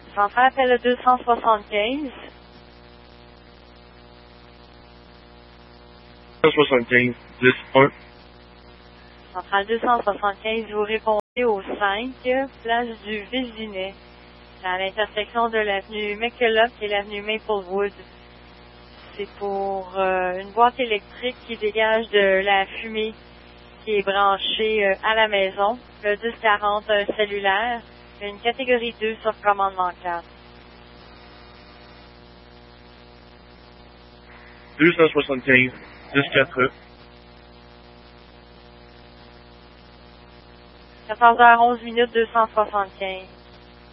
Centrale appelle le 275. 275, 10-1. Centrale 275, vous répondez au 5, place du Vésinet, à l'intersection de l'avenue McKillop et l'avenue Maplewood. C'est pour une boîte électrique qui dégage de la fumée qui est branchée à la maison. Le 1040, un cellulaire, une catégorie 2 sur commandement 4. 275, 10-4. 14h11 minutes 275.